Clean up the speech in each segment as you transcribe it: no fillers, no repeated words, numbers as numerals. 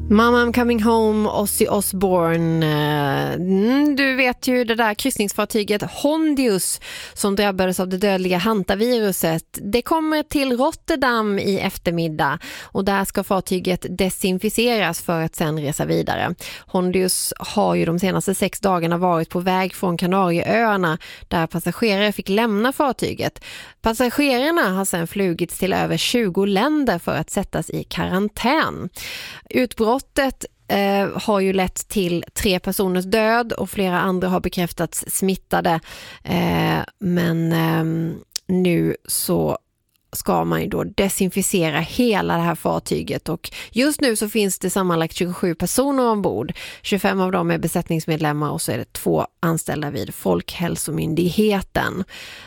Mamma I'm coming home, Ozzy Osbourne. Du vet ju det där kryssningsfartyget Hondius som drabbades av det dödliga hantaviruset. Det kommer till Rotterdam i eftermiddag och där ska fartyget desinficeras för att sen resa vidare. Hondius har ju de senaste 6 dagarna varit på väg från Kanarieöarna där passagerare fick lämna fartyget. Passagerarna har sen flugits till över 20 länder för att sättas i karantän. Utbrottet har ju lett till 3 personers död och flera andra har bekräftats smittade. Men nu så ska man ju då desinficera hela det här fartyget och just nu så finns det sammanlagt 27 personer ombord. 25 av dem är besättningsmedlemmar och så är det 2 anställda vid Folkhälsomyndigheten.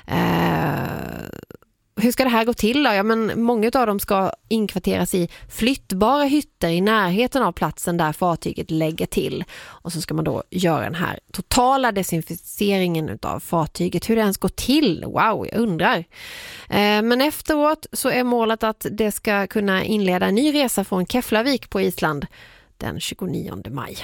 Hur ska det här gå till då? Ja, men många av dem ska inkvarteras i flyttbara hytter i närheten av platsen där fartyget lägger till. Och så ska man då göra den här totala desinficeringen av fartyget. Hur det ens går till? Wow, jag undrar. Men efteråt så är målet att det ska kunna inleda en ny resa från Keflavik på Island den 29 maj.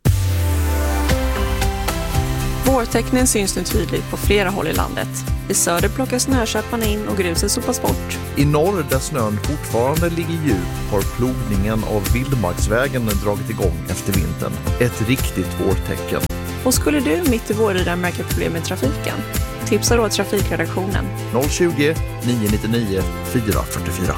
Vårtecknen syns nu tydligt på flera håll i landet. I söder plockas snököparna in och gruset sopas bort. I norr där snön fortfarande ligger djup har plogningen av vildmarksvägen dragit igång efter vintern. Ett riktigt vårtecken. Och skulle du mitt i våren märka problem med trafiken? Tipsa då trafikredaktionen. 020 999 444.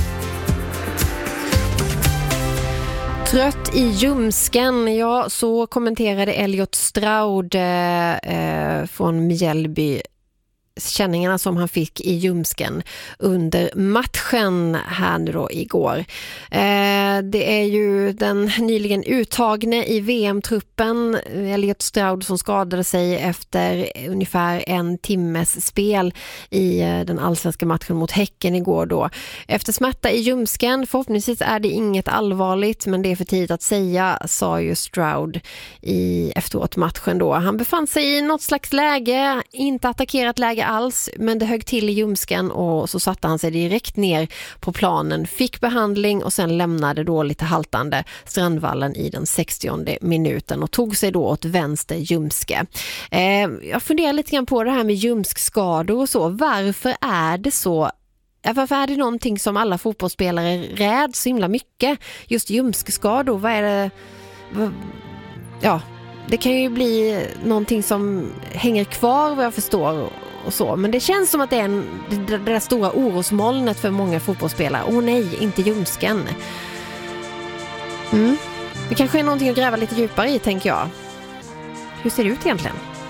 Trött i ljumsken, ja, så kommenterade Elliot Stroud från Mjällby känningarna som han fick i ljumsken under matchen här nu då igår. Det är ju den nyligen uttagne i VM-truppen Elliot Stroud som skadade sig efter ungefär 1 timmes spel i den allsvenska matchen mot Häcken igår då. Efter smärta i ljumsken, förhoppningsvis är det inget allvarligt men det är för tidigt att säga, sa ju Stroud efteråt matchen då. Han befann sig i något slags läge, inte attackerat läge alls, men det högg till i ljumsken och så satte han sig direkt ner på planen, fick behandling och sen lämnade då lite haltande Strandvallen i den 60:e minuten och tog sig då åt vänster ljumske. Jag funderar lite grann på det här med ljumskskador och så. Varför är det så? Varför är det någonting som alla fotbollsspelare räds så himla mycket? Just ljumskskador, vad är det? Ja, det kan ju bli någonting som hänger kvar vad jag förstår och så. Men det känns som att det är det där stora orosmolnet för många fotbollsspelare. Åh nej, inte ljumsken. Det kanske är någonting att gräva lite djupare i, tänker jag. Hur ser det ut egentligen?